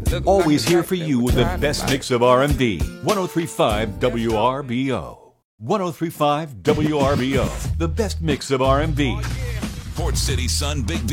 Always here for you with the best mix of R&B. 103.5 WRBO. 103.5 WRBO. The best mix of R&B. Port City Sun Big